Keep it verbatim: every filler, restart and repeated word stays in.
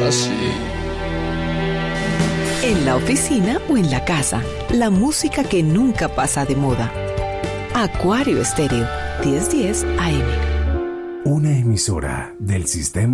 así. En la oficina o en la casa, la música que nunca pasa de moda. Acuario Estéreo, diez diez A M. Una emisora del sistema